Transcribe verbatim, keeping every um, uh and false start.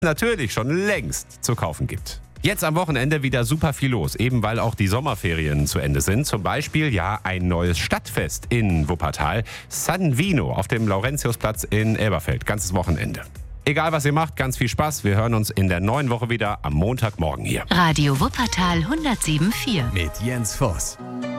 natürlich schon längst zu kaufen gibt. Jetzt am Wochenende wieder super viel los, eben weil auch die Sommerferien zu Ende sind. Zum Beispiel ja ein neues Stadtfest in Wuppertal, San Vino auf dem Laurentiusplatz in Elberfeld, ganzes Wochenende. Egal was ihr macht, ganz viel Spaß. Wir hören uns in der neuen Woche wieder am Montagmorgen hier. Radio Wuppertal hundertsieben Komma vier Mit Jens Voss.